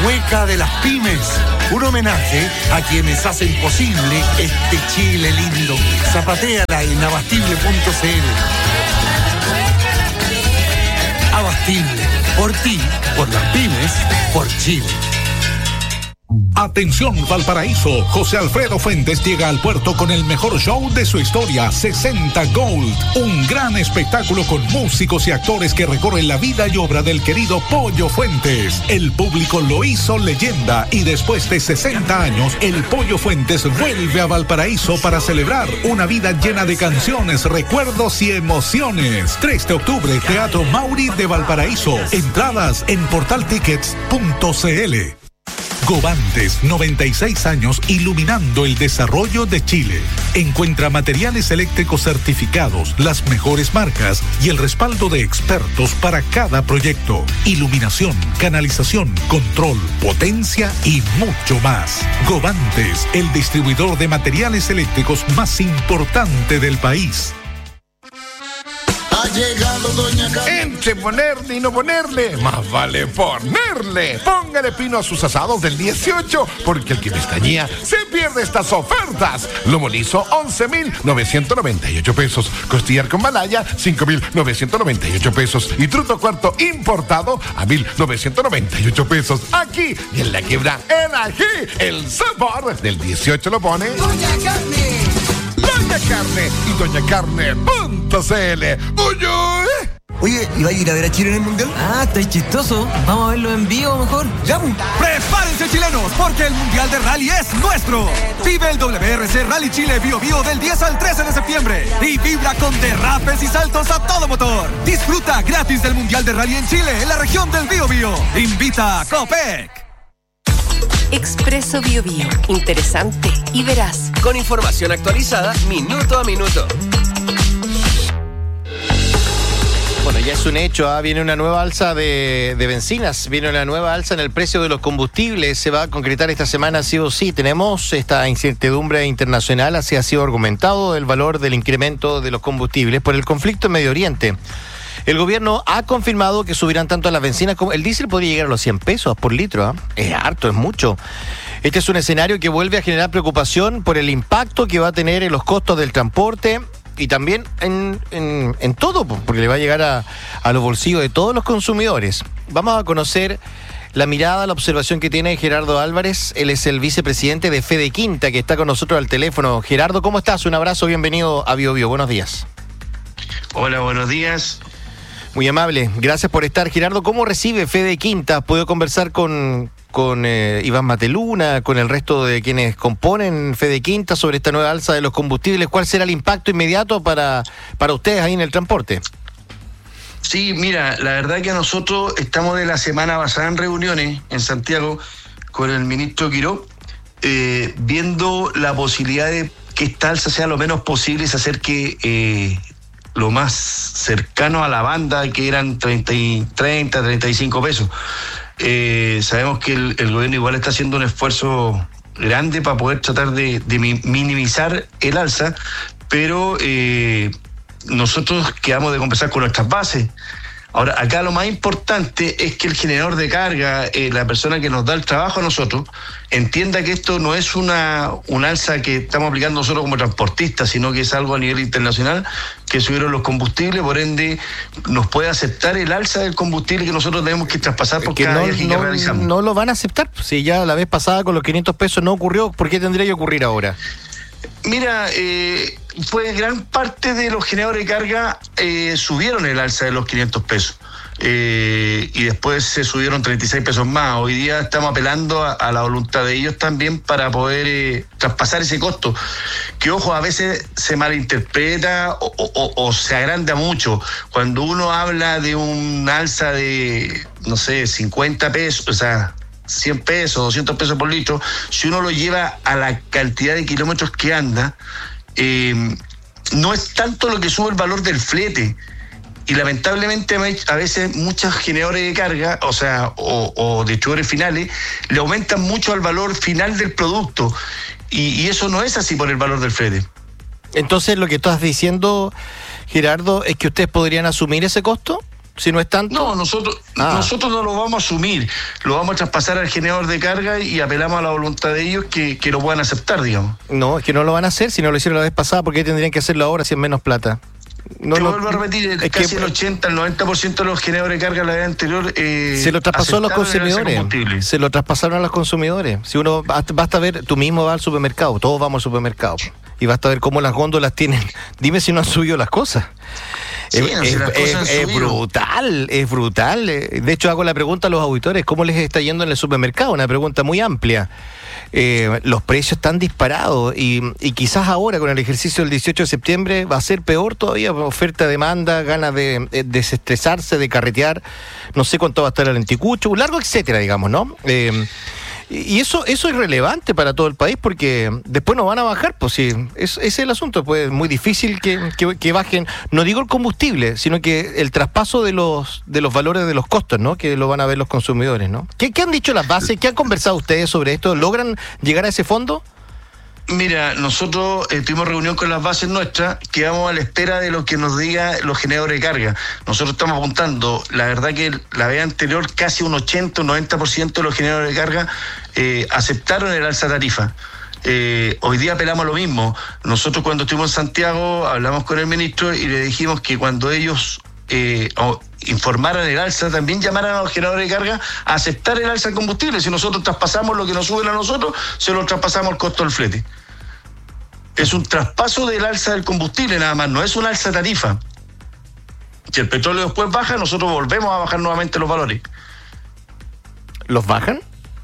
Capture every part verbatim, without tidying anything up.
Hueca de las Pymes. Un homenaje a quienes hacen posible este Chile lindo. Zapatéala en abastible punto c l. Abastible. Por ti, por las pymes, por Chile. Atención Valparaíso, José Alfredo Fuentes llega al puerto con el mejor show de su historia, sesenta Gold, un gran espectáculo con músicos y actores que recorren la vida y obra del querido Pollo Fuentes. El público lo hizo leyenda y después de sesenta años, el Pollo Fuentes vuelve a Valparaíso para celebrar una vida llena de canciones, recuerdos y emociones. tres de octubre, Teatro Mauri de Valparaíso. Entradas en portal tickets punto c l. Govantes, noventa y seis años iluminando el desarrollo de Chile. Encuentra materiales eléctricos certificados, las mejores marcas y el respaldo de expertos para cada proyecto. Iluminación, canalización, control, potencia y mucho más. Govantes, el distribuidor de materiales eléctricos más importante del país. Ha llegado Doña Carmen. Entre ponerle y no ponerle, más vale ponerle. Póngale pino a sus asados del dieciocho, porque el que pestañea se pierde estas ofertas. Lomo liso, once mil novecientos noventa y ocho pesos. Costillar con malaya, cinco mil novecientos noventa y ocho pesos. Y truto cuarto importado a mil novecientos noventa y ocho pesos. Aquí y en la quiebra, en aquí, el sabor del dieciocho lo pone Doña Carmen. Doña Carne y doña carne punto c l. ¡Uy, uy! Oye, ¿y va a ir a ver a Chile en el Mundial? Ah, está chistoso. Vamos a verlo en vivo mejor. ¡Ya! ¡Prepárense, chilenos! Porque el Mundial de Rally es nuestro. Vive el W R C Rally Chile Bio Bio del diez al trece de septiembre. Y vibra con derrapes y saltos a todo motor. Disfruta gratis del Mundial de Rally en Chile, en la región del Bio Bio. Invita a Copec. Expreso Bio Bio. Interesante y veraz. Con información actualizada minuto a minuto. Bueno, ya es un hecho, ¿eh? Viene una nueva alza de, de bencinas, viene una nueva alza en el precio de los combustibles, se va a concretar esta semana sí o sí. Tenemos esta incertidumbre internacional, así ha sido argumentado el valor del incremento de los combustibles por el conflicto en Medio Oriente. El gobierno ha confirmado que subirán tanto las bencinas como el diésel podría llegar a los cien pesos por litro, ¿eh? Es harto, es mucho. Este es un escenario que vuelve a generar preocupación por el impacto que va a tener en los costos del transporte y también en, en, en todo, porque le va a llegar a, a los bolsillos de todos los consumidores. Vamos a conocer la mirada, la observación que tiene Gerardo Álvarez. Él es el vicepresidente de Fede Quinta, que está con nosotros al teléfono. Gerardo, ¿cómo estás? Un abrazo, bienvenido a Bio Bio. Buenos días. Hola, buenos días. Muy amable, gracias por estar. Gerardo, ¿cómo recibe Fede Quinta? ¿Puedo conversar con, con eh, Iván Mateluna, con el resto de quienes componen Fede Quinta sobre esta nueva alza de los combustibles? ¿Cuál será el impacto inmediato para, para ustedes ahí en el transporte? Sí, mira, la verdad que nosotros estamos de la semana basada en reuniones en Santiago con el ministro Quiró, eh, viendo la posibilidad de que esta alza sea lo menos posible y se acerque eh, lo más cercano a la banda, que eran treinta, treinta, treinta y cinco pesos. Eh, sabemos que el, el gobierno igual está haciendo un esfuerzo grande para poder tratar de, de minimizar el alza, pero eh, nosotros quedamos de conversar con nuestras bases. Ahora, acá lo más importante es que el generador de carga, eh, la persona que nos da el trabajo a nosotros, entienda que esto no es una, una alza que estamos aplicando nosotros como transportistas, sino que es algo a nivel internacional, que subieron los combustibles, por ende nos puede aceptar el alza del combustible que nosotros tenemos que traspasar por que cada no, viaje no, que realizamos. No lo van a aceptar. Si ya la vez pasada con los quinientos pesos no ocurrió, ¿por qué tendría que ocurrir ahora? Mira, eh, pues gran parte de los generadores de carga eh, subieron el alza de los quinientos pesos. Eh, y después se subieron treinta y seis pesos más. Hoy día estamos apelando a, a la voluntad de ellos también para poder eh, traspasar ese costo, que ojo, a veces se malinterpreta o, o, o se agranda mucho. Cuando uno habla de un alza de, no sé, cincuenta pesos, o sea, cien pesos, doscientos pesos por litro, si uno lo lleva a la cantidad de kilómetros que anda, eh, no es tanto lo que sube el valor del flete. Y lamentablemente a veces muchos generadores de carga, o sea, o, o distribuidores finales, le aumentan mucho al valor final del producto. Y, y eso no es así por el valor del flete. Entonces, lo que estás diciendo, Gerardo, es que ustedes podrían asumir ese costo. Si no es tanto. No, nosotros, ah. nosotros no lo vamos a asumir, lo vamos a traspasar al generador de carga y apelamos a la voluntad de ellos que, que lo puedan aceptar, digamos. No, es que no lo van a hacer si no lo hicieron la vez pasada, porque tendrían que hacerlo ahora si es menos plata. No, Te no, vuelvo a repetir, el, casi que, el ochenta, el noventa por ciento de los generadores de carga la vez anterior eh, se lo traspasó a los consumidores. Se lo traspasaron a los consumidores. Si uno basta ver, tú mismo vas al supermercado, todos vamos al supermercado y basta ver cómo las góndolas tienen. Dime si no han subido las cosas. Sí, es, no, si las es, cosas es brutal, es brutal. De hecho, hago la pregunta a los auditores, ¿cómo les está yendo en el supermercado? Una pregunta muy amplia. Eh, los precios están disparados y, y quizás ahora con el ejercicio del dieciocho de septiembre va a ser peor todavía, oferta, demanda, ganas de, de desestresarse, de carretear, no sé cuánto va a estar el anticucho, un largo etcétera, digamos, ¿no? Eh, y eso eso es relevante para todo el país porque después no van a bajar, pues sí, es, ese es el asunto, pues es muy difícil que, que, que bajen, no digo el combustible, sino que el traspaso de los de los valores de los costos, ¿no? Que lo van a ver los consumidores, ¿no? ¿Qué, qué han dicho las bases? ¿Qué han conversado ustedes sobre esto? ¿Logran llegar a ese fondo? Mira, nosotros eh, tuvimos reunión con las bases nuestras, quedamos a la espera de lo que nos diga los generadores de carga. Nosotros estamos apuntando, la verdad que la vez anterior casi un ochenta, un noventa por ciento de los generadores de carga eh, aceptaron el alza tarifa. Eh, hoy día apelamos a lo mismo. Nosotros cuando estuvimos en Santiago hablamos con el ministro y le dijimos que cuando ellos eh, informaran el alza, también llamaran a los generadores de carga a aceptar el alza del combustible. Si nosotros traspasamos lo que nos suben a nosotros, se lo traspasamos al costo del flete. Es un traspaso del alza del combustible nada más, no es un alza tarifa. Si el petróleo después baja, nosotros volvemos a bajar nuevamente los valores. ¿Los bajan?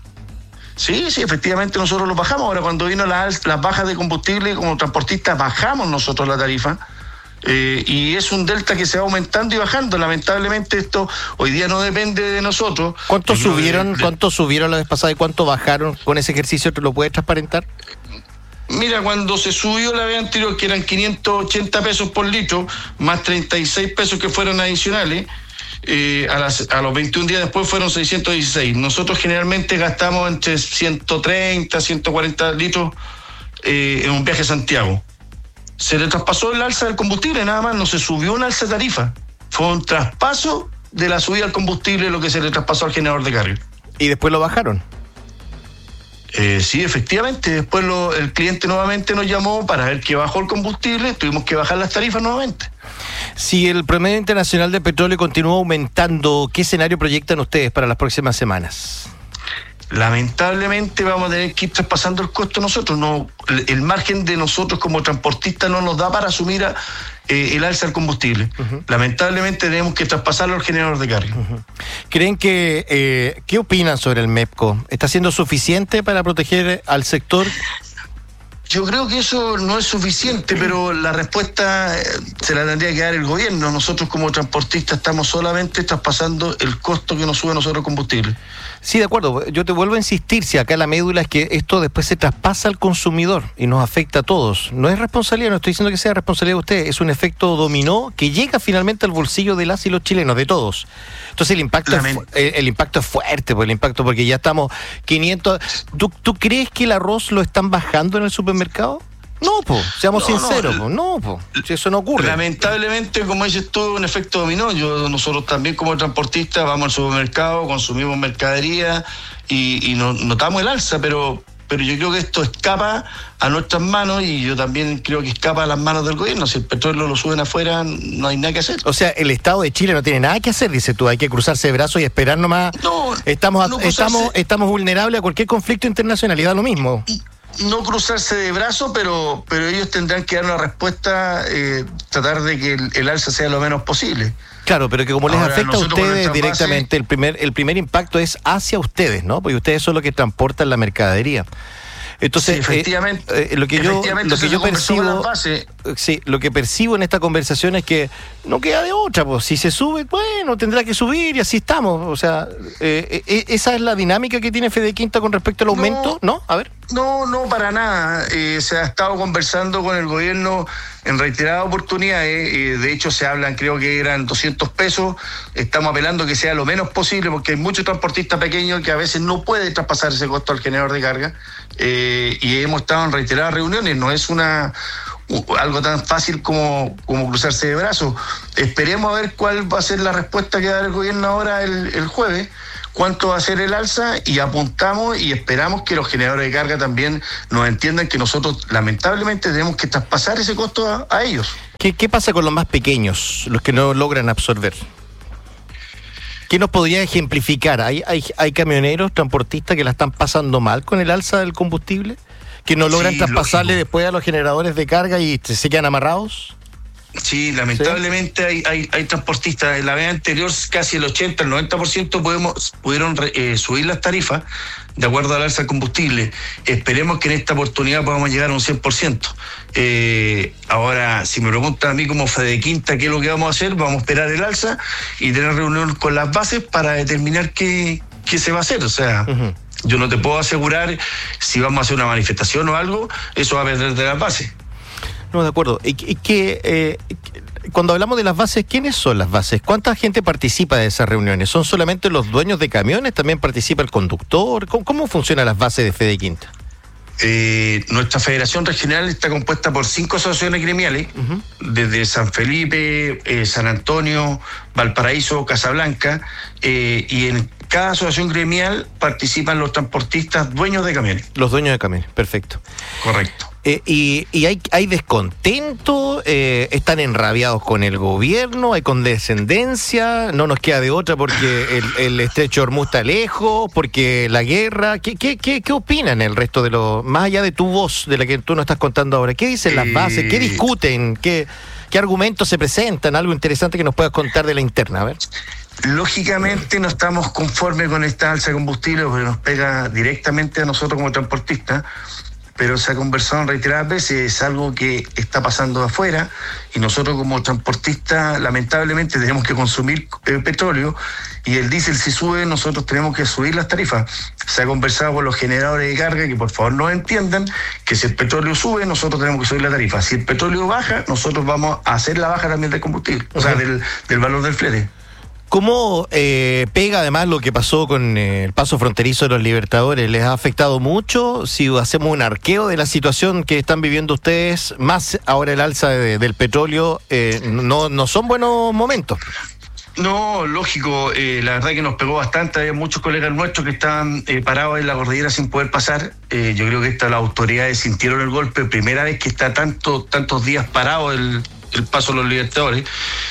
Sí, sí, efectivamente nosotros los bajamos. Ahora cuando vino las, las bajas de combustible, como transportistas bajamos nosotros la tarifa. Eh, y es un delta que se va aumentando y bajando. Lamentablemente esto hoy día no depende de nosotros. ¿Cuánto subieron, de, cuánto subieron la vez pasada y cuánto bajaron con ese ejercicio? ¿Te lo puedes transparentar? Mira, cuando se subió la vez anterior, que eran quinientos ochenta pesos por litro, más treinta y seis pesos que fueron adicionales, eh, a, las, a los veintiún días después fueron seiscientos dieciséis. Nosotros generalmente gastamos entre ciento treinta, ciento cuarenta litros eh, en un viaje a Santiago. Se le traspasó el alza del combustible, nada más, no se subió un alza de tarifa. Fue un traspaso de la subida al combustible lo que se le traspasó al generador de carga. ¿Y después lo bajaron? Eh, sí, efectivamente. Después lo, el cliente nuevamente nos llamó para ver que bajó el combustible, tuvimos que bajar las tarifas nuevamente. Si el promedio internacional de petróleo continúa aumentando, ¿qué escenario proyectan ustedes para las próximas semanas? Lamentablemente vamos a tener que ir traspasando el costo nosotros. No, el, el margen de nosotros como transportistas no nos da para asumir a, eh, el alza del combustible. Uh-huh. Lamentablemente tenemos que traspasarlo al generador de carga. Uh-huh. ¿Creen que, eh, qué opinan sobre el MEPCO? ¿Está siendo suficiente para proteger al sector? Yo creo que eso no es suficiente, pero la respuesta eh, se la tendría que dar el gobierno. Nosotros como transportistas estamos solamente traspasando el costo que nos sube a nosotros el combustible. Sí, de acuerdo. Yo te vuelvo a insistir, si acá la médula es que esto después se traspasa al consumidor y nos afecta a todos. No es responsabilidad, no estoy diciendo que sea responsabilidad de usted, es un efecto dominó que llega finalmente al bolsillo de las y los chilenos, de todos. Entonces el impacto, es, el, el impacto es fuerte, pues el impacto porque ya estamos quinientos... ¿Tú, ¿Tú crees que el arroz lo están bajando en el supermercado? No, po, seamos no, sinceros, no, po, no, po, si eso no ocurre. Lamentablemente, como dices tú, un efecto dominó. Yo, nosotros también como transportistas vamos al supermercado, consumimos mercadería y, y no, notamos el alza, pero, pero yo creo que esto escapa a nuestras manos y yo también creo que escapa a las manos del gobierno. Si el petróleo lo suben afuera, no hay nada que hacer. O sea, el Estado de Chile no tiene nada que hacer, dices tú, hay que cruzarse de brazos y esperar nomás. No, estamos, no estamos, estamos vulnerables a cualquier conflicto internacional y da lo mismo. Y, no cruzarse de brazos, pero pero ellos tendrán que dar una respuesta, eh, tratar de que el, el alza sea lo menos posible. Claro, pero que como les Ahora, afecta a ustedes directamente, base, el primer el primer impacto es hacia ustedes, ¿no? Porque ustedes son los que transportan la mercadería. Entonces, sí, efectivamente, eh, eh, lo que yo lo que yo percibo, sí, lo que percibo en esta conversación es que no queda de otra, pues si se sube, bueno, tendrá que subir y así estamos. O sea, eh, eh, esa es la dinámica que tiene Fede Quinta con respecto al aumento, ¿no? ¿no? A ver. No, no, para nada. Eh, se ha estado conversando con el gobierno en reiteradas oportunidades. Eh, de hecho, se hablan, creo que eran doscientos pesos. Estamos apelando que sea lo menos posible porque hay muchos transportistas pequeños que a veces no pueden traspasar ese costo al generador de carga. Eh, y hemos estado en reiteradas reuniones. No es una algo tan fácil como, como cruzarse de brazos. Esperemos a ver cuál va a ser la respuesta que va a dar el gobierno ahora el, el jueves, cuánto va a ser el alza, y apuntamos y esperamos que los generadores de carga también nos entiendan que nosotros lamentablemente tenemos que traspasar ese costo a, a ellos. ¿Qué, ¿Qué pasa con los más pequeños, los que no logran absorber? ¿Qué nos podría ejemplificar? ¿Hay, hay, hay camioneros, transportistas que la están pasando mal con el alza del combustible? ¿Que no logran sí, traspasarle lógico. después a los generadores de carga y se quedan amarrados? Sí, lamentablemente ¿Sí? Hay, hay, hay transportistas. En la vez anterior casi el ochenta, el noventa por ciento pudimos, pudieron eh, subir las tarifas de acuerdo al alza del combustible. Esperemos que en esta oportunidad podamos llegar a un cien por ciento. Eh, ahora, si me preguntan a mí como Fede Quinta qué es lo que vamos a hacer, vamos a esperar el alza y tener reunión con las bases para determinar qué, qué se va a hacer. O sea... Uh-huh. Yo no te puedo asegurar si vamos a hacer una manifestación o algo, eso va a depender de las bases. No, de acuerdo. Y que eh, cuando hablamos de las bases, ¿quiénes son las bases? ¿Cuánta gente participa de esas reuniones? ¿Son solamente los dueños de camiones? ¿También participa el conductor? ¿Cómo, cómo funcionan las bases de Fede Quinta? Eh, nuestra federación regional está compuesta por cinco asociaciones gremiales, uh-huh. desde San Felipe, eh, San Antonio, Valparaíso, Casablanca, eh, y en cada asociación gremial participan los transportistas dueños de camiones. Los dueños de camiones, perfecto. Correcto. Eh, y y hay, hay descontento, eh, están enrabiados con el gobierno, hay condescendencia, no nos queda de otra porque el, el estrecho de Hormuz está lejos, porque la guerra. ¿Qué, qué, qué, qué opinan el resto de los, más allá de tu voz, de la que tú nos estás contando ahora? ¿Qué dicen las bases? ¿Qué discuten? ¿Qué, qué argumentos se presentan? Algo interesante que nos puedas contar de la interna, a ver. Lógicamente no estamos conformes con esta alza de combustible porque nos pega directamente a nosotros como transportistas, pero se ha conversado en reiteradas veces, es algo que está pasando de afuera y nosotros como transportistas lamentablemente tenemos que consumir eh, petróleo y el diésel si sube nosotros tenemos que subir las tarifas. Se ha conversado con los generadores de carga que por favor nos entiendan que si el petróleo sube nosotros tenemos que subir la tarifa, si el petróleo baja nosotros vamos a hacer la baja también del combustible, uh-huh. o sea del, del valor del flete. ¿Cómo eh, pega además lo que pasó con eh, el paso fronterizo de los Libertadores? ¿Les ha afectado mucho? Si hacemos un arqueo de la situación que están viviendo ustedes, más ahora el alza de, del petróleo, eh, no, no son buenos momentos. No, lógico, eh, la verdad que nos pegó bastante, hay muchos colegas nuestros que estaban eh, parados en la cordillera sin poder pasar, eh, yo creo que esta, las autoridades sintieron el golpe, primera vez que está tanto, tantos días parado el, el paso de los Libertadores.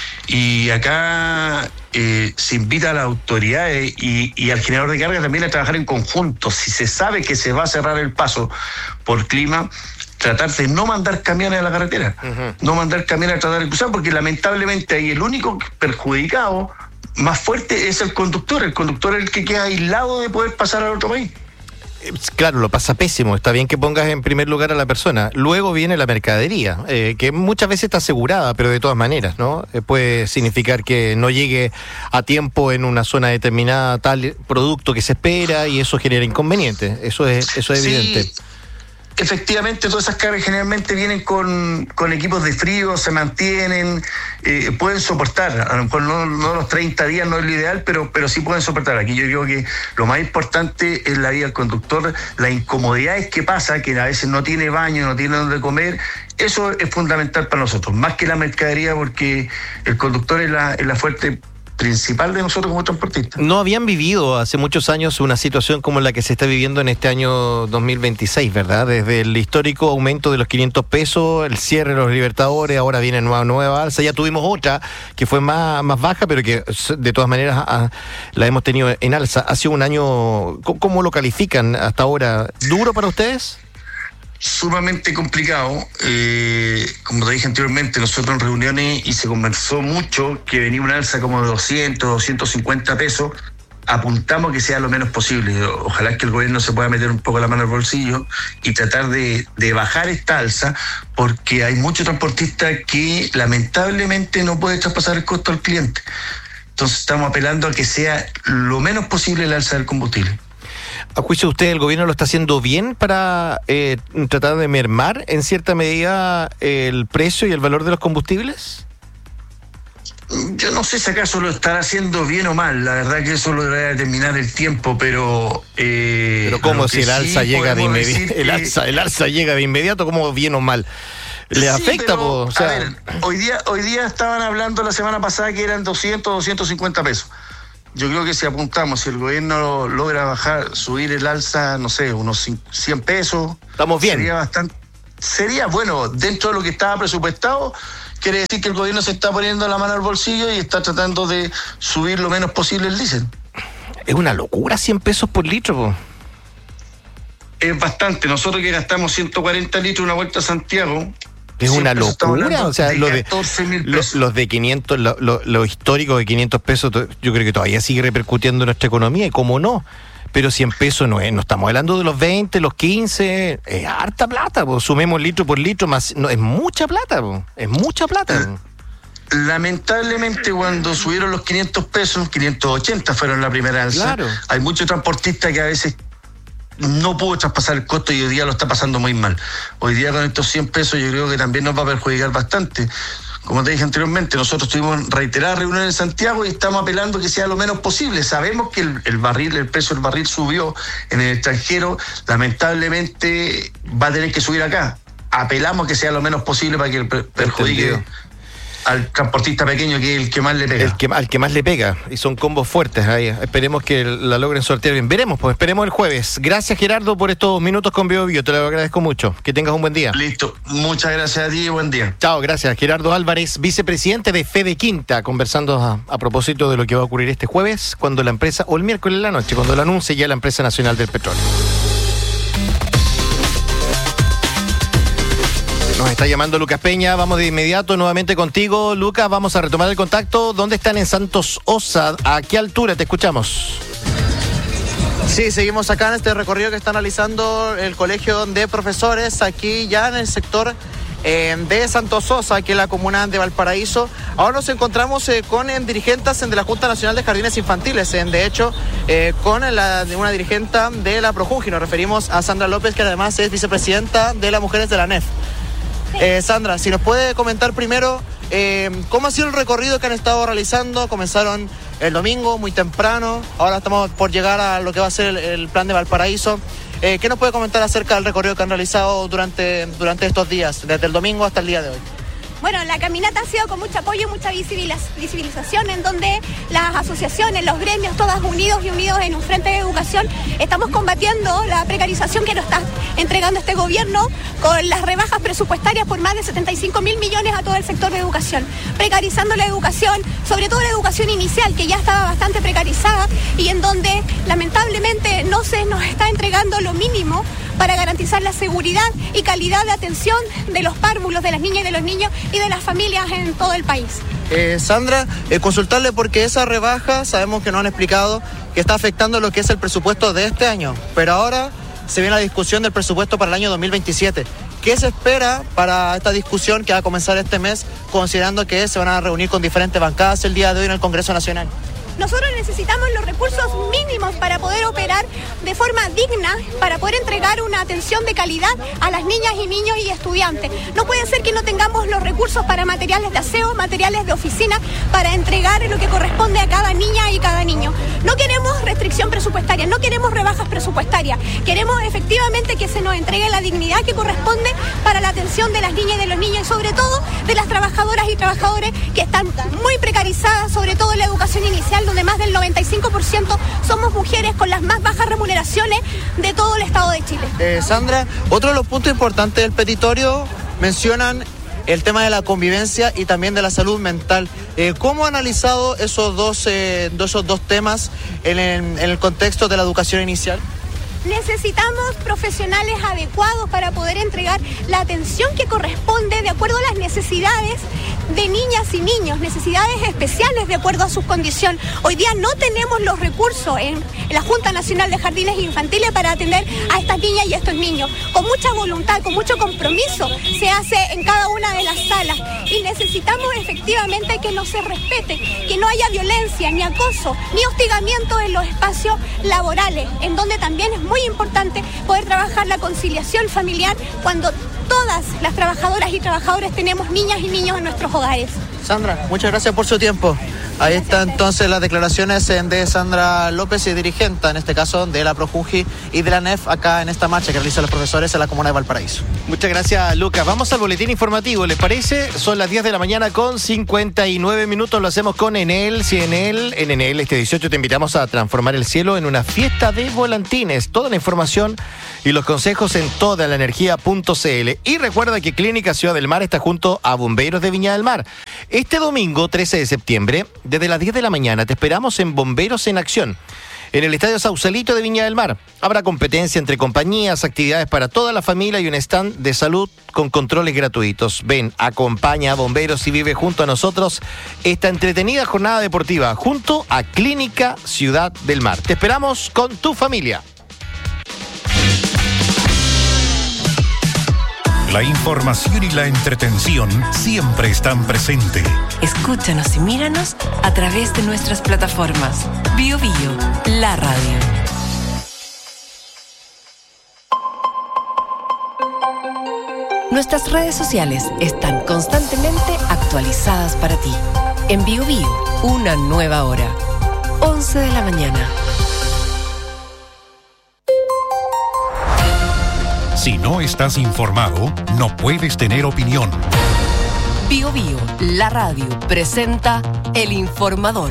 Y acá eh, se invita a las autoridades y, y al generador de carga también a trabajar en conjunto. Si se sabe que se va a cerrar el paso por clima, tratar de no mandar camiones a la carretera, uh-huh. no mandar camiones a tratar de cruzar, porque lamentablemente ahí el único perjudicado más fuerte es el conductor. El conductor es el que queda aislado de poder pasar al otro país. Claro, lo pasa pésimo, está bien que pongas en primer lugar a la persona, luego viene la mercadería, eh, que muchas veces está asegurada, pero de todas maneras, ¿no? Eh, puede significar que no llegue a tiempo en una zona determinada tal producto que se espera y eso genera inconvenientes, eso es, eso es sí. evidente. Efectivamente, todas esas cargas generalmente vienen con, con equipos de frío, se mantienen, eh, pueden soportar, a lo mejor no, no los treinta días no es lo ideal, pero, pero sí pueden soportar. Aquí yo creo que lo más importante es la vida del conductor, las incomodidades que pasa, que a veces no tiene baño, no tiene donde comer, eso es fundamental para nosotros, más que la mercadería, porque el conductor es la, es la fuerte principal de nosotros como transportistas. No habían vivido hace muchos años una situación como la que se está viviendo en este año dos mil veintiséis, ¿verdad? Desde el histórico aumento de los quinientos pesos, el cierre de los Libertadores, ahora viene nueva nueva alza, ya tuvimos otra que fue más, más baja, pero que de todas maneras a, la hemos tenido en alza. Ha sido un año, ¿cómo lo califican hasta ahora? ¿Duro para ustedes? Sumamente complicado, eh, como te dije anteriormente, nosotros en reuniones y se conversó mucho que venía una alza como de doscientos, doscientos cincuenta pesos, apuntamos que sea lo menos posible, ojalá que el gobierno se pueda meter un poco la mano al bolsillo y tratar de, de bajar esta alza, porque hay muchos transportistas que lamentablemente no pueden traspasar el costo al cliente, entonces estamos apelando a que sea lo menos posible la alza del combustible. ¿A juicio de usted el gobierno lo está haciendo bien para eh, tratar de mermar en cierta medida el precio y el valor de los combustibles? Yo no sé si acaso lo estará haciendo bien o mal, la verdad que eso lo deberá determinar el tiempo, pero... Eh, pero ¿cómo si el alza sí llega de inmediato? El, que... alza, el alza llega de inmediato, ¿cómo bien o mal? Le Sí, afecta, pero, po, o sea... A ver, hoy día, hoy día estaban hablando la semana pasada que eran doscientos, doscientos cincuenta pesos. Yo creo que si apuntamos, si el gobierno logra bajar, subir el alza, no sé, unos cien pesos. Estamos bien. Sería bastante, sería bueno, dentro de lo que estaba presupuestado, quiere decir que el gobierno se está poniendo la mano al bolsillo y está tratando de subir lo menos posible el diésel. Es una locura, cien pesos por litro, po. Es bastante. Nosotros que gastamos ciento cuarenta litros una vuelta a Santiago. Es una locura, o sea, de lo de, catorce mil los, pesos. los de quinientos, lo, lo, lo histórico de quinientos pesos, yo creo que todavía sigue repercutiendo en nuestra economía, y cómo no, pero cien pesos no es, no estamos hablando de los veinte, los quince, es harta plata, pues, sumemos litro por litro, más, no, es mucha plata, pues, es mucha plata. Pues. Lamentablemente, cuando subieron los quinientos pesos, quinientos ochenta fueron la primera alza. Claro. Hay muchos transportistas que a veces no pudo traspasar el costo y hoy día lo está pasando muy mal. Hoy día con estos cien pesos yo creo que también nos va a perjudicar bastante. Como te dije anteriormente, nosotros tuvimos reiteradas reuniones en Santiago y estamos apelando que sea lo menos posible. Sabemos que el, el barril, el precio del barril subió en el extranjero, lamentablemente va a tener que subir acá. Apelamos que sea lo menos posible para que el perjudique Entendido. al transportista pequeño, que es el que más le pega. El que, al que más le pega, y son combos fuertes ahí. Esperemos que la logren sortear bien. Veremos, pues esperemos el jueves. Gracias, Gerardo, por estos minutos con Bio Bio, te lo agradezco mucho. Que tengas un buen día. Listo, muchas gracias a ti y buen día. Chao, gracias. Gerardo Álvarez, vicepresidente de Fede Quinta, conversando a, a propósito de lo que va a ocurrir este jueves, cuando la empresa, o el miércoles en la noche, cuando lo anuncie ya la empresa nacional del petróleo. Nos está llamando Lucas Peña, vamos de inmediato nuevamente contigo. Lucas, vamos a retomar el contacto. ¿Dónde están en Santos Osa? ¿A qué altura? Te escuchamos. Sí, seguimos acá en este recorrido que está analizando el Colegio de Profesores, aquí ya en el sector eh, de Santos Sosa, aquí en la comuna de Valparaíso. Ahora nos encontramos eh, con eh, dirigentes eh, de la Junta Nacional de Jardines Infantiles, eh, de hecho, eh, con la, una dirigente de la Projunji. Nos referimos a Sandra López, que además es vicepresidenta de las Mujeres de la N E F. Eh, Sandra, si nos puede comentar primero eh, cómo ha sido el recorrido que han estado realizando. Comenzaron el domingo muy temprano, ahora estamos por llegar a lo que va a ser el, el plan de Valparaíso. Eh, ¿Qué nos puede comentar acerca del recorrido que han realizado durante, durante estos días, desde el domingo hasta el día de hoy? Bueno, la caminata ha sido con mucho apoyo y mucha visibilización, en donde las asociaciones, los gremios, todas unidos y unidos en un frente de educación, estamos combatiendo la precarización que nos está entregando este gobierno con las rebajas presupuestarias por más de setenta y cinco mil millones a todo el sector de educación, precarizando la educación, sobre todo la educación inicial, que ya estaba bastante precarizada y en donde lamentablemente no se nos está entregando lo mínimo para garantizar la seguridad y calidad de atención de los párvulos, de las niñas y de los niños y de las familias en todo el país. Eh, Sandra, eh, consultarle porque esa rebaja, sabemos que nos han explicado que está afectando lo que es el presupuesto de este año, pero ahora se viene la discusión del presupuesto para el año dos mil veintisiete. ¿Qué se espera para esta discusión que va a comenzar este mes, considerando que se van a reunir con diferentes bancadas el día de hoy en el Congreso Nacional? Nosotros necesitamos los recursos mínimos para poder operar de forma digna, para poder entregar una atención de calidad a las niñas y niños y estudiantes. No puede ser que no tengamos los recursos para materiales de aseo, materiales de oficina, para entregar lo que corresponde a cada niña y cada niño. No queremos restricción presupuestaria, no queremos rebajas presupuestarias. Queremos efectivamente que se nos entregue la dignidad que corresponde para la atención de las niñas y de los niños y sobre todo de las trabajadoras y trabajadores que están muy precarizadas, sobre todo en la educación inicial, donde más del noventa y cinco por ciento somos mujeres con las más bajas remuneraciones de todo el estado de Chile. Eh, Sandra, otro de los puntos importantes del petitorio mencionan el tema de la convivencia y también de la salud mental. Eh, ¿Cómo ha analizado esos dos, eh, esos dos temas en el, en el contexto de la educación inicial? Necesitamos profesionales adecuados para poder entregar la atención que corresponde de acuerdo a las necesidades de niñas y niños, necesidades especiales de acuerdo a sus condiciones. Hoy día no tenemos los recursos en la Junta Nacional de Jardines Infantiles para atender a estas niñas y a estos niños. Con mucha voluntad, con mucho compromiso se hace en cada una de las salas y necesitamos efectivamente que no se respete, que no haya violencia, ni acoso, ni hostigamiento en los espacios laborales, en donde también es muy importante poder trabajar la conciliación familiar cuando todas las trabajadoras y trabajadores tenemos niñas y niños en nuestros hogares. Sandra, muchas gracias por su tiempo. Ahí están entonces las declaraciones de Sandra López, y dirigente, en este caso, de la Projunji y de la N E F, acá en esta marcha que realizan los profesores en la comuna de Valparaíso. Muchas gracias, Lucas. Vamos al boletín informativo, ¿les parece? Son las diez de la mañana con cincuenta y nueve minutos. Lo hacemos con Enel. Si Enel, en Enel este dieciocho te invitamos a transformar el cielo en una fiesta de volantines. Toda la información y los consejos en toda la energía punto c l. Y recuerda que Clínica Ciudad del Mar está junto a Bomberos de Viña del Mar. Este domingo, trece de septiembre, desde las diez de la mañana, te esperamos en Bomberos en Acción, en el Estadio Sausalito de Viña del Mar. Habrá competencia entre compañías, actividades para toda la familia y un stand de salud con controles gratuitos. Ven, acompaña a Bomberos y vive junto a nosotros esta entretenida jornada deportiva junto a Clínica Ciudad del Mar. Te esperamos con tu familia. La información y la entretención siempre están presentes. Escúchanos y míranos a través de nuestras plataformas. Bio Bio, la radio. Nuestras redes sociales están constantemente actualizadas para ti. En Bio Bio, una nueva hora. once de la mañana. Si no estás informado, no puedes tener opinión. Bio Bio, la radio, presenta El Informador.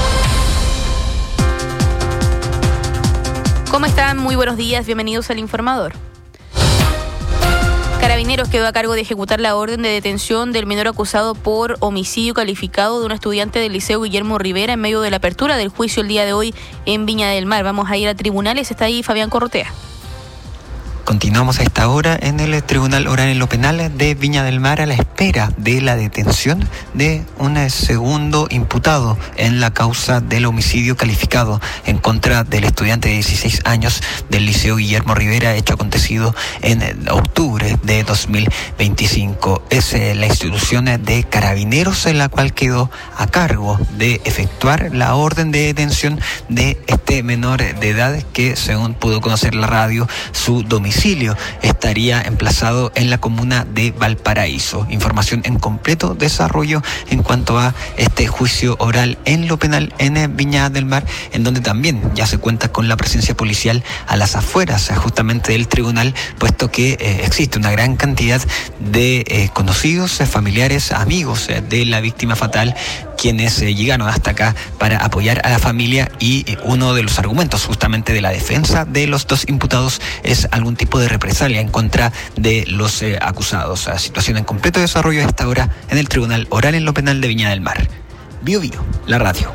¿Cómo están? Muy buenos días, bienvenidos al Informador. Carabineros quedó a cargo de ejecutar la orden de detención del menor acusado por homicidio calificado de un estudiante del Liceo Guillermo Rivera en medio de la apertura del juicio el día de hoy en Viña del Mar. Vamos a ir a tribunales, está ahí Fabián Corrotea. Continuamos a esta hora en el Tribunal Oral en lo Penal de Viña del Mar a la espera de la detención de un segundo imputado en la causa del homicidio calificado en contra del estudiante de dieciséis años del Liceo Guillermo Rivera, hecho acontecido en octubre de dos mil veinticinco. Es la institución de Carabineros en la cual quedó a cargo de efectuar la orden de detención de este menor de edad que, según pudo conocer la radio, su domicilio estaría emplazado en la comuna de Valparaíso. Información en completo desarrollo en cuanto a este juicio oral en lo penal en Viña del Mar, en donde también ya se cuenta con la presencia policial a las afueras justamente del tribunal, puesto que eh, existe una gran cantidad de eh, conocidos, eh, familiares, amigos eh, de la víctima fatal, quienes eh, llegaron hasta acá para apoyar a la familia, y eh, uno de los argumentos justamente de la defensa de los dos imputados es algún tipo de represalia en contra de los eh, acusados. La situación en completo desarrollo a esta hora en el Tribunal Oral en lo Penal de Viña del Mar. Bio Bio, la radio.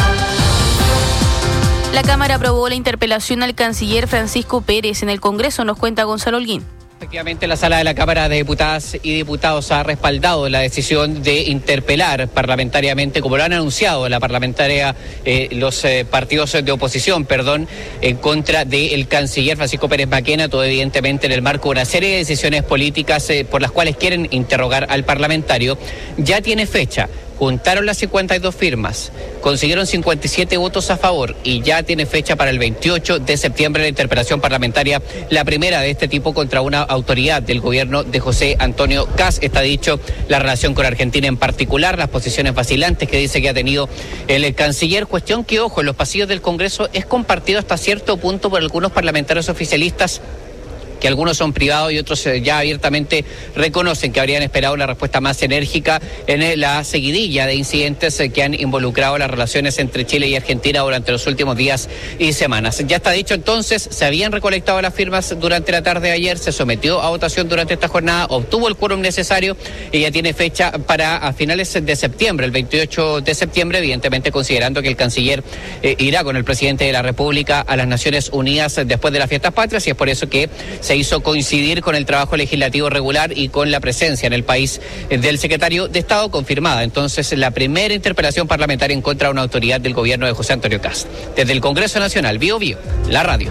La Cámara aprobó la interpelación al canciller Francisco Pérez. En el Congreso nos cuenta Gonzalo Holguín. Efectivamente, la Sala de la Cámara de Diputadas y Diputados ha respaldado la decisión de interpelar parlamentariamente, como lo han anunciado la parlamentaria, eh, los eh, partidos de oposición, perdón, en contra del canciller Francisco Pérez Maquena, todo evidentemente en el marco de una serie de decisiones políticas eh, por las cuales quieren interrogar al parlamentario. Ya tiene fecha. Juntaron las cincuenta y dos firmas, consiguieron cincuenta y siete votos a favor y ya tiene fecha para el veintiocho de septiembre la interpelación parlamentaria, la primera de este tipo contra una autoridad del gobierno de José Antonio Kast. Está dicho la relación con Argentina en particular, las posiciones vacilantes que dice que ha tenido el canciller, cuestión que, ojo, en los pasillos del Congreso es compartido hasta cierto punto por algunos parlamentarios oficialistas, que algunos son privados y otros ya abiertamente reconocen que habrían esperado una respuesta más enérgica en la seguidilla de incidentes que han involucrado las relaciones entre Chile y Argentina durante los últimos días y semanas. Ya está dicho entonces, se habían recolectado las firmas durante la tarde de ayer, se sometió a votación durante esta jornada, obtuvo el quórum necesario y ya tiene fecha para a finales de septiembre, el veintiocho de septiembre, evidentemente considerando que el canciller eh, irá con el presidente de la República a las Naciones Unidas después de las fiestas patrias, y es por eso que se hizo coincidir con el trabajo legislativo regular y con la presencia en el país del secretario de Estado confirmada. Entonces, la primera interpelación parlamentaria en contra de una autoridad del gobierno de José Antonio Kast. Desde el Congreso Nacional, Bio Bio, la radio.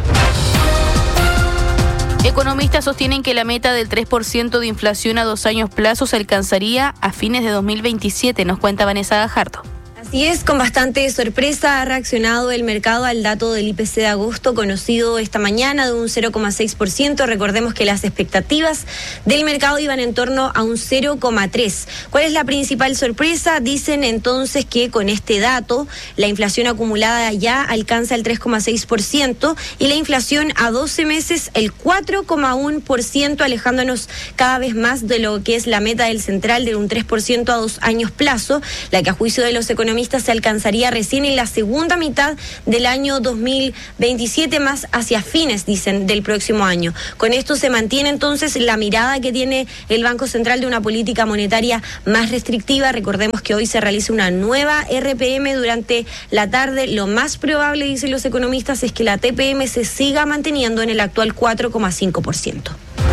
Economistas sostienen que la meta del tres por ciento de inflación a dos años plazo se alcanzaría a fines de dos mil veintisiete, nos cuenta Vanessa Gajardo. La Así es, con bastante sorpresa ha reaccionado el mercado al dato del I P C de agosto conocido esta mañana de un cero coma seis por ciento. Recordemos que las expectativas del mercado iban en torno a un cero coma tres por ciento. ¿Cuál es la principal sorpresa? Dicen entonces que con este dato la inflación acumulada ya alcanza el tres coma seis por ciento y la inflación a doce meses el cuatro coma uno por ciento, alejándonos cada vez más de lo que es la meta del central de un tres por ciento a dos años plazo, la que a juicio de los economistas se alcanzaría recién en la segunda mitad del año dos mil veintisiete, más hacia fines, dicen, del próximo año. Con esto se mantiene entonces la mirada que tiene el Banco Central de una política monetaria más restrictiva. Recordemos que hoy se realiza una nueva R P M durante la tarde. Lo más probable, dicen los economistas, es que la T P M se siga manteniendo en el actual cuatro coma cinco por ciento.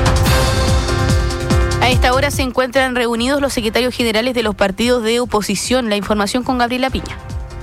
A esta hora se encuentran reunidos los secretarios generales de los partidos de oposición. La información con Gabriela Piña.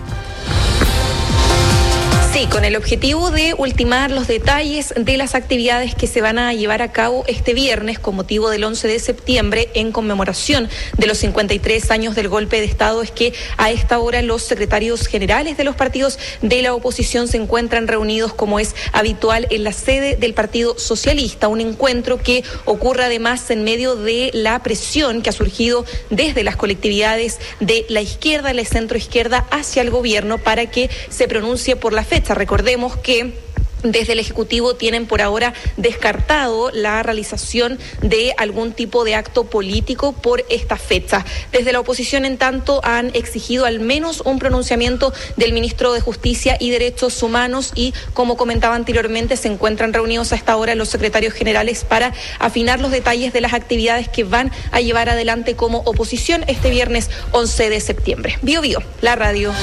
Sí, con el objetivo de ultimar los detalles de las actividades que se van a llevar a cabo este viernes con motivo del once de septiembre en conmemoración de los cincuenta y tres años del golpe de Estado, es que a esta hora los secretarios generales de los partidos de la oposición se encuentran reunidos como es habitual en la sede del Partido Socialista, un encuentro que ocurre además en medio de la presión que ha surgido desde las colectividades de la izquierda, la centroizquierda, hacia el gobierno para que se pronuncie por la fecha. Recordemos que desde el Ejecutivo tienen por ahora descartado la realización de algún tipo de acto político por esta fecha. Desde la oposición, en tanto, han exigido al menos un pronunciamiento del ministro de Justicia y Derechos Humanos y, como comentaba anteriormente, se encuentran reunidos a esta hora los secretarios generales para afinar los detalles de las actividades que van a llevar adelante como oposición este viernes once de septiembre. Bio Bio, la radio.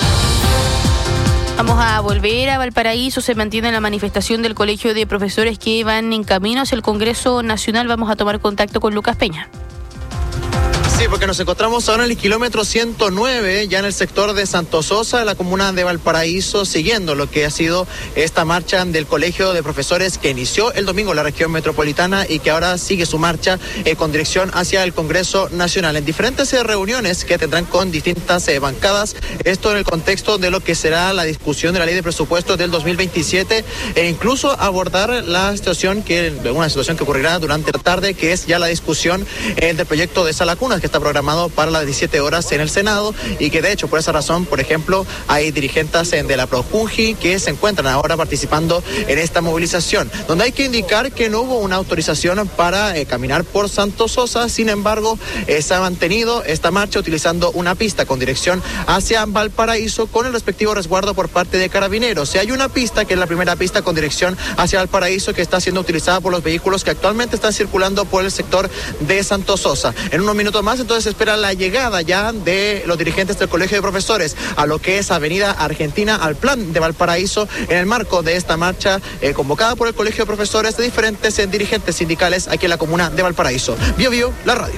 Vamos a volver a Valparaíso. Se mantiene la manifestación del Colegio de Profesores que van en camino hacia el Congreso Nacional. Vamos a tomar contacto con Lucas Peña. Sí, porque nos encontramos ahora en el kilómetro ciento nueve, ya en el sector de Santo Sosa, la comuna de Valparaíso, siguiendo lo que ha sido esta marcha del Colegio de Profesores que inició el domingo en la región metropolitana y que ahora sigue su marcha eh, con dirección hacia el Congreso Nacional. En diferentes eh, reuniones que tendrán con distintas eh, bancadas, esto en el contexto de lo que será la discusión de la ley de presupuestos del dos mil veintisiete e incluso abordar la situación que, una situación que ocurrirá durante la tarde, que es ya la discusión eh, del proyecto de Sala Cunas, que está programado para las diecisiete horas en el Senado y que de hecho por esa razón, por ejemplo, hay dirigentes de la ProJunji que se encuentran ahora participando en esta movilización, donde hay que indicar que no hubo una autorización para eh, caminar por Santo Sosa. Sin embargo, eh, se ha mantenido esta marcha utilizando una pista con dirección hacia Valparaíso con el respectivo resguardo por parte de Carabineros. Si hay una pista, que es la primera pista con dirección hacia Valparaíso, que está siendo utilizada por los vehículos que actualmente están circulando por el sector de Santo Sosa. En unos minutos más entonces se espera la llegada ya de los dirigentes del Colegio de Profesores a lo que es Avenida Argentina, al plan de Valparaíso, en el marco de esta marcha eh, convocada por el Colegio de Profesores de diferentes eh, dirigentes sindicales aquí en la comuna de Valparaíso. Bio Bio, la radio.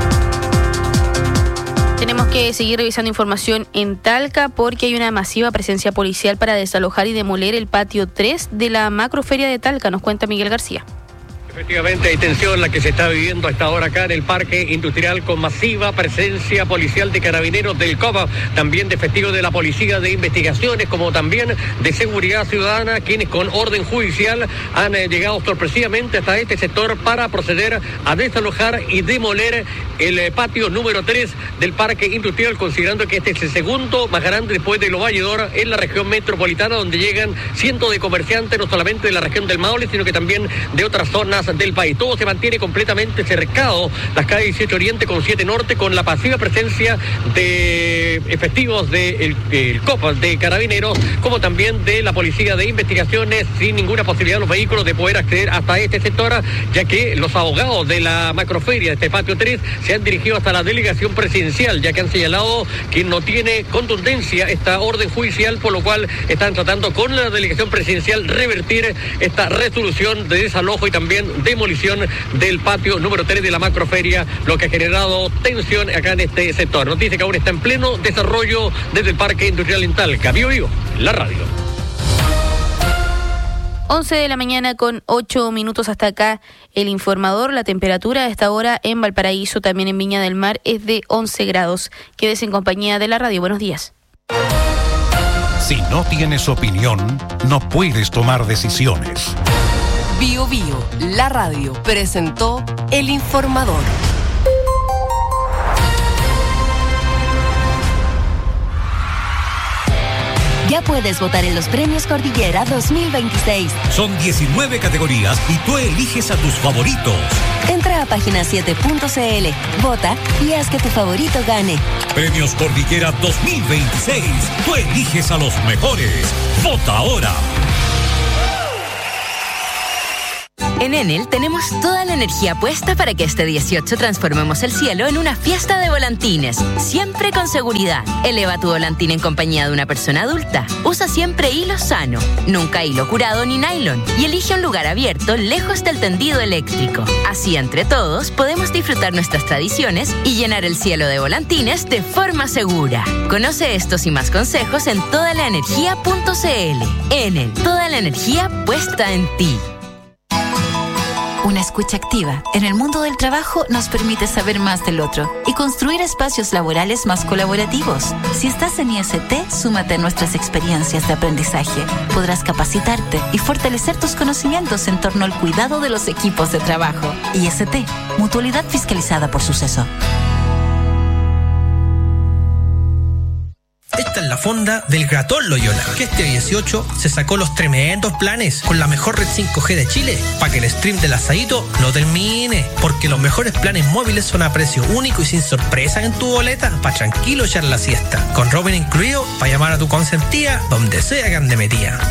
Tenemos que seguir revisando información en Talca porque hay una masiva presencia policial para desalojar y demoler el patio tres de la macroferia de Talca, nos cuenta Miguel García. Efectivamente, hay tensión la que se está viviendo a esta hora acá en el Parque Industrial, con masiva presencia policial de Carabineros del C O B, también de efectivos de la Policía de Investigaciones, como también de Seguridad Ciudadana, quienes con orden judicial han eh, llegado sorpresivamente hasta este sector para proceder a desalojar y demoler el eh, patio número tres del Parque Industrial, considerando que este es el segundo más grande después de Lo Valledor en la región metropolitana, donde llegan cientos de comerciantes, no solamente de la región del Maule, sino que también de otras zonas del país. Todo se mantiene completamente cercado, las calles dieciocho Oriente con siete Norte, con la pasiva presencia de efectivos del de C O P, de Carabineros, como también de la Policía de Investigaciones, sin ninguna posibilidad de los vehículos de poder acceder hasta este sector, ya que los abogados de la macroferia de este patio tres se han dirigido hasta la delegación presidencial, ya que han señalado que no tiene contundencia esta orden judicial, por lo cual están tratando con la delegación presidencial revertir esta resolución de desalojo y también demolición del patio número tres de la macroferia, lo que ha generado tensión acá en este sector. Noticia que aún está en pleno desarrollo desde el Parque Industrial en Talca. Bio Bio, la radio. once de la mañana con ocho minutos hasta acá el informador. La temperatura a esta hora en Valparaíso, también en Viña del Mar, es de once grados. Quédese en compañía de la radio. Buenos días. Si no tienes opinión, no puedes tomar decisiones. Bio Bio, la radio, presentó El Informador. Ya puedes votar en los Premios Cordillera dos mil veintiséis. Son diecinueve categorías y tú eliges a tus favoritos. Entra a página siete punto c l, vota y haz que tu favorito gane. Premios Cordillera dos mil veintiséis. Tú eliges a los mejores. Vota ahora. En Enel tenemos toda la energía puesta para que este dieciocho transformemos el cielo en una fiesta de volantines, siempre con seguridad. Eleva tu volantín en compañía de una persona adulta. Usa siempre hilo sano, nunca hilo curado ni nylon, y elige un lugar abierto lejos del tendido eléctrico. Así, entre todos, podemos disfrutar nuestras tradiciones y llenar el cielo de volantines de forma segura. Conoce estos y más consejos en toda la energía punto c l. Enel, toda la energía puesta en ti. Una escucha activa en el mundo del trabajo nos permite saber más del otro y construir espacios laborales más colaborativos. Si estás en I S T, súmate a nuestras experiencias de aprendizaje. Podrás capacitarte y fortalecer tus conocimientos en torno al cuidado de los equipos de trabajo. I S T, mutualidad fiscalizada por Suceso. Esta es la fonda del Gratón Loyola, que este dieciocho se sacó los tremendos planes con la mejor red cinco G de Chile, para que el stream del asadito no termine, porque los mejores planes móviles son a precio único y sin sorpresas en tu boleta, para tranquilo echar la siesta, con roaming incluido, para llamar a tu consentida donde sea que ande metida.